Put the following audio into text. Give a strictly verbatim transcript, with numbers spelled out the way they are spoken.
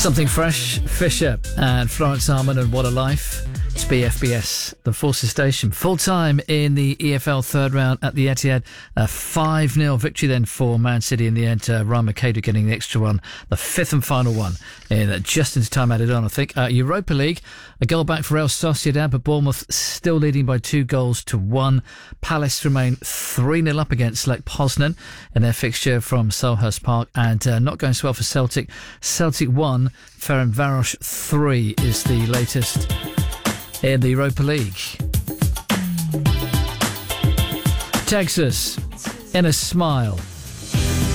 Something fresh, Fisher and Florence Armand and What a Life. It's B F B S, the Forces Station. Full time in the E F L third round at the Etihad. A five nil victory then for Man City in the end. Uh, Ryan McCadu getting the extra one, the fifth and final one, in, uh, just into time added on, I think. Uh, Europa League, a goal back for Real Sociedad, but Bournemouth still leading by two goals to one. Palace remain three nil up against Lech Poznan in their fixture from Selhurst Park, and uh, not going so well for Celtic. Celtic one, Ferencváros three is the latest in the Europa League. Texas, in a smile.